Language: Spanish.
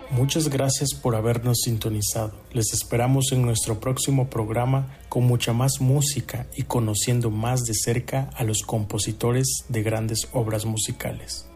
Muchas gracias por habernos sintonizado. Les esperamos en nuestro próximo programa con mucha más música y conociendo más de cerca a los compositores de grandes obras musicales.